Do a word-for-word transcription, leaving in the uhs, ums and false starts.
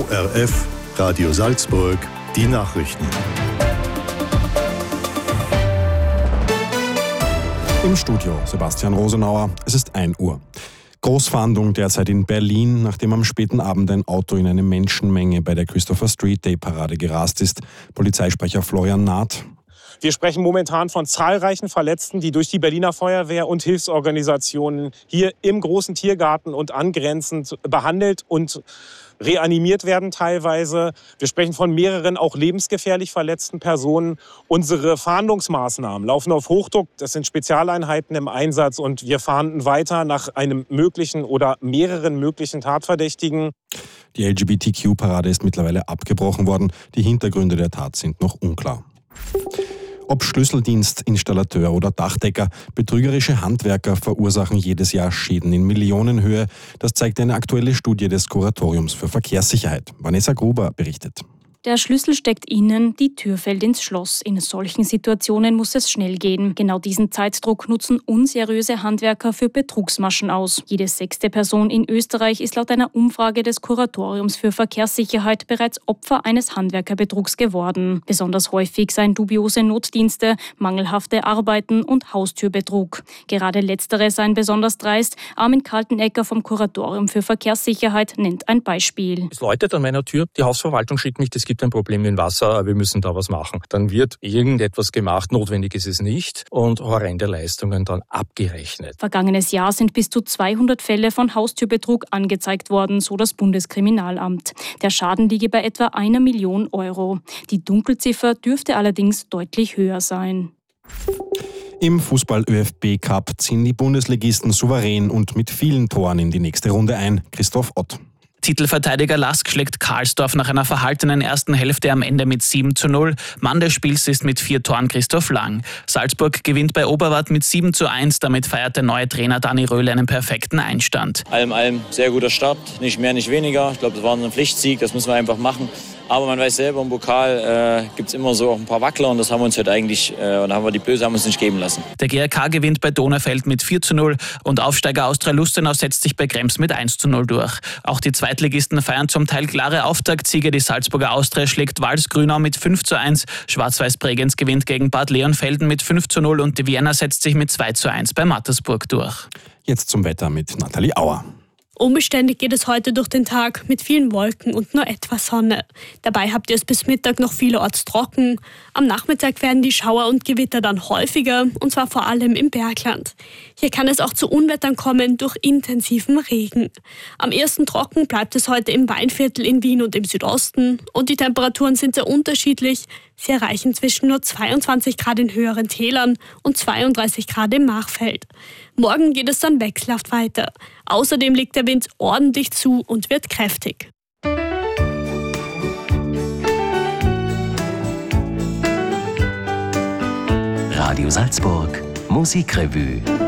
O R F, Radio Salzburg, die Nachrichten. Im Studio Sebastian Rosenauer, es ist ein Uhr. Großfahndung derzeit in Berlin, nachdem am späten Abend ein Auto in eine Menschenmenge bei der Christopher Street Day Parade gerast ist. Polizeisprecher Florian Naht. Wir sprechen momentan von zahlreichen Verletzten, die durch die Berliner Feuerwehr und Hilfsorganisationen hier im großen Tiergarten und angrenzend behandelt und reanimiert werden teilweise. Wir sprechen von mehreren auch lebensgefährlich verletzten Personen. Unsere Fahndungsmaßnahmen laufen auf Hochdruck. Das sind Spezialeinheiten im Einsatz und wir fahnden weiter nach einem möglichen oder mehreren möglichen Tatverdächtigen. Die L G B T Q-Parade ist mittlerweile abgebrochen worden. Die Hintergründe der Tat sind noch unklar. Ob Schlüsseldienst, Installateur oder Dachdecker, betrügerische Handwerker verursachen jedes Jahr Schäden in Millionenhöhe. Das zeigt eine aktuelle Studie des Kuratoriums für Verkehrssicherheit. Vanessa Gruber berichtet. Der Schlüssel steckt innen, die Tür fällt ins Schloss. In solchen Situationen muss es schnell gehen. Genau diesen Zeitdruck nutzen unseriöse Handwerker für Betrugsmaschen aus. Jede sechste Person in Österreich ist laut einer Umfrage des Kuratoriums für Verkehrssicherheit bereits Opfer eines Handwerkerbetrugs geworden. Besonders häufig seien dubiose Notdienste, mangelhafte Arbeiten und Haustürbetrug. Gerade letztere seien besonders dreist. Armin Kaltenecker vom Kuratorium für Verkehrssicherheit nennt ein Beispiel. Es läutet an meiner Tür, die Hausverwaltung schickt mich, es gibt ein Problem mit dem Wasser, wir müssen da was machen. Dann wird irgendetwas gemacht, notwendig ist es nicht und horrende Leistungen dann abgerechnet. Vergangenes Jahr sind bis zu zweihundert Fälle von Haustürbetrug angezeigt worden, so das Bundeskriminalamt. Der Schaden liege bei etwa einer Million Euro. Die Dunkelziffer dürfte allerdings deutlich höher sein. Im Fußball-ÖFB-Cup ziehen die Bundesligisten souverän und mit vielen Toren in die nächste Runde ein. Christoph Ott. Titelverteidiger Lask schlägt Karlsdorf nach einer verhaltenen ersten Hälfte am Ende mit sieben zu null. Mann des Spiels ist mit vier Toren Christoph Lang. Salzburg gewinnt bei Oberwart mit sieben zu eins. Damit feiert der neue Trainer Dani Röhle einen perfekten Einstand. Allem, allem sehr guter Start, nicht mehr, nicht weniger. Ich glaube, das war ein Pflichtsieg, das müssen wir einfach machen. Aber man weiß selber, im Pokal äh, gibt es immer so auch ein paar Wackler und das haben wir uns heute eigentlich, äh, und haben wir die Böse haben uns nicht geben lassen. Der G R K gewinnt bei Donaufeld mit vier zu null und Aufsteiger Austria Lustenau setzt sich bei Krems mit eins zu null durch. Auch die Zweitligisten feiern zum Teil klare Auftaktsiege. Die Salzburger Austria schlägt Wals-Grünau mit fünf zu eins, Schwarz-Weiß Bregenz gewinnt gegen Bad Leonfelden mit fünf zu null und die Vienna setzt sich mit zwei zu eins bei Mattersburg durch. Jetzt zum Wetter mit Nathalie Auer. Unbeständig geht es heute durch den Tag mit vielen Wolken und nur etwas Sonne. Dabei habt ihr es bis Mittag noch vielerorts trocken. Am Nachmittag werden die Schauer und Gewitter dann häufiger, und zwar vor allem im Bergland. Hier kann es auch zu Unwettern kommen durch intensiven Regen. Am ehesten trocken bleibt es heute im Weinviertel in Wien und im Südosten. Und die Temperaturen sind sehr unterschiedlich. Sie erreichen zwischen nur zweiundzwanzig Grad in höheren Tälern und zweiunddreißig Grad im Machfeld. Morgen geht es dann wechselhaft weiter. Außerdem legt der Wind ordentlich zu und wird kräftig. Radio Salzburg Musikrevue.